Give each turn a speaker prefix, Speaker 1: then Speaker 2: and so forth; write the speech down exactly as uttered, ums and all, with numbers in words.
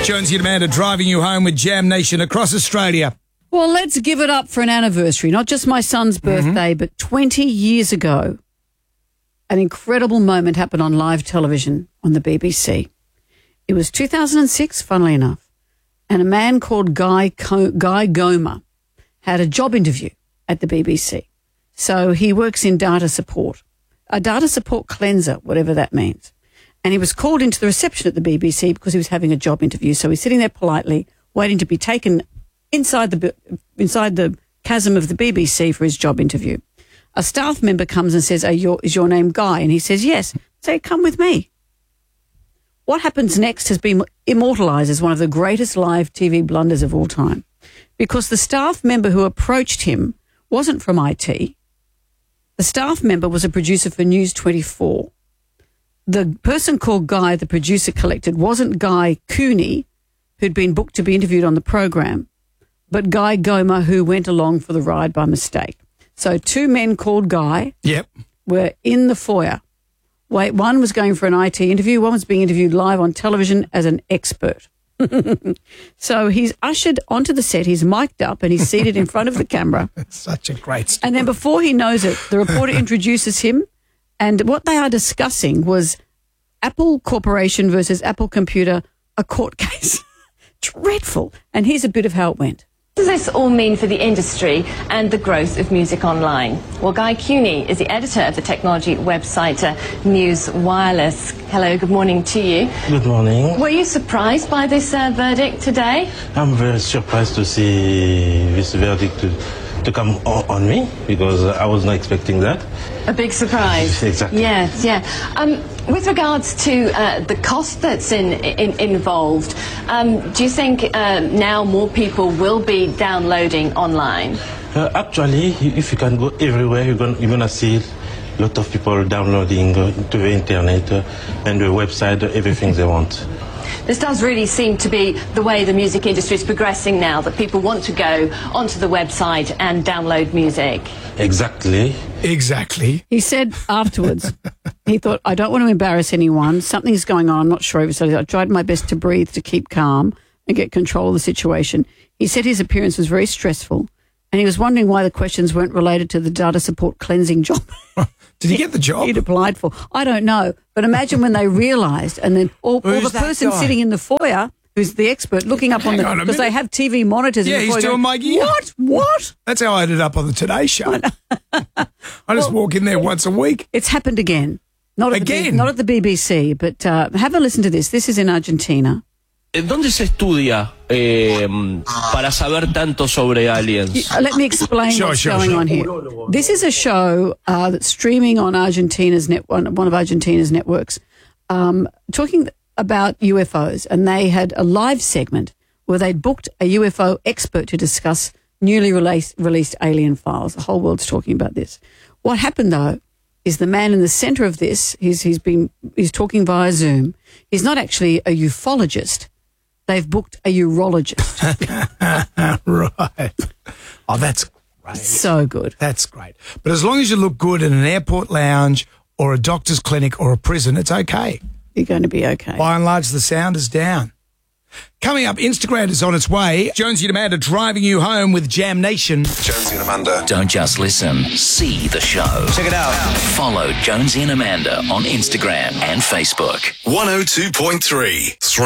Speaker 1: Jonesy and Amanda driving you home with Jam Nation across Australia.
Speaker 2: Well, let's give it up for an anniversary, not just my son's birthday, mm-hmm. but twenty years ago, an incredible moment happened on live television on the B B C. It was two thousand six, funnily enough, and a man called Guy Co- Guy Goma had a job interview at the B B C. So he works in data support, a data support cleanser, whatever that means. And he was called into the reception at the B B C because he was having a job interview. So he's sitting there politely, waiting to be taken inside the inside the chasm of the B B C for his job interview. A staff member comes and says, Are your, is your name Guy? And he says, yes. Say, come with me. What happens next has been immortalised as one of the greatest live T V blunders of all time, because the staff member who approached him wasn't from I T. The staff member was a producer for News twenty-four. The person called Guy, the producer collected, wasn't Guy Cooney, who'd been booked to be interviewed on the program, but Guy Goma, who went along for the ride by mistake. So two men called Guy
Speaker 1: yep.
Speaker 2: were in the foyer. Wait, one was going for an I T interview, one was being interviewed live on television as an expert. So he's ushered onto the set, he's mic'd up and he's seated in front of the camera.
Speaker 1: It's such a great story.
Speaker 2: And then before he knows it, the reporter introduces him, and what they are discussing was Apple Corporation versus Apple Computer, a court case. Dreadful. And here's a bit of how it went.
Speaker 3: What does this all mean for the industry and the growth of music online? Well, Guy Cooney is the editor of the technology website uh, News Wireless. Hello, good morning to you.
Speaker 4: Good morning.
Speaker 3: Were you surprised by this uh, verdict today?
Speaker 4: I'm very surprised to see this verdict to, to come on, on me, because I was not expecting that.
Speaker 3: A big surprise.
Speaker 4: Exactly.
Speaker 3: Yes, yeah. Um, with regards to uh, the cost that's in, in, involved, um, do you think uh, now more people will be downloading online?
Speaker 4: Uh, actually, if you can go everywhere, you're going you're to see a lot of people downloading uh, to the internet uh, and the website, uh, everything they want.
Speaker 3: This does really seem to be the way the music industry is progressing now, that people want to go onto the website and download music.
Speaker 4: Exactly.
Speaker 1: Exactly.
Speaker 2: He said afterwards, he thought, I don't want to embarrass anyone. Something's going on. I'm not sure. So I tried my best to breathe, to keep calm and get control of the situation. He said his appearance was very stressful and he was wondering why the questions weren't related to the data support cleansing job.
Speaker 1: Did he get the job?
Speaker 2: He'd applied for. I don't know. But imagine when they realised, and then or, or the person
Speaker 1: guy?
Speaker 2: sitting in the foyer, who's the expert, looking up
Speaker 1: Hang
Speaker 2: on
Speaker 1: on
Speaker 2: the,
Speaker 1: a
Speaker 2: because they
Speaker 1: minute.
Speaker 2: have T V monitors.
Speaker 1: Yeah,
Speaker 2: in the
Speaker 1: he's
Speaker 2: foyer
Speaker 1: doing
Speaker 2: going,
Speaker 1: my gear.
Speaker 2: What? What?
Speaker 1: That's how I ended up on the Today Show. I just
Speaker 2: Well,
Speaker 1: walk in there once a week.
Speaker 2: It's happened again. Not at
Speaker 1: Again?
Speaker 2: The, B- not at the B B C, but uh, have a listen to this. This is in Argentina.
Speaker 5: ¿Dónde se estudia eh, para saber tanto sobre aliens?
Speaker 2: Uh, Let me explain
Speaker 1: Sure,
Speaker 2: what's
Speaker 1: sure,
Speaker 2: going
Speaker 1: sure.
Speaker 2: on here. This is a show uh, that's streaming on Argentina's net, one, one of Argentina's networks, um, talking about U F Os, and they had a live segment where they'd booked a U F O expert to discuss newly released, released alien files. The whole world's talking about this. What happened, though, is the man in the centre of this, he's, he's, been, he's talking via Zoom. He's not actually a ufologist. They've booked a urologist.
Speaker 1: Right. Oh, that's great.
Speaker 2: So good.
Speaker 1: That's great. But as long as you look good in an airport lounge or a doctor's clinic or a prison, it's okay.
Speaker 2: You're going to be okay.
Speaker 1: By and large, the sound is down. Coming up, Instagram is on its way. Jonesy and Amanda driving you home with Jam Nation.
Speaker 6: Jonesy and Amanda.
Speaker 7: Don't just listen, see the show.
Speaker 6: Check it out.
Speaker 7: Follow Jonesy and Amanda on Instagram and Facebook.
Speaker 6: one oh two point three.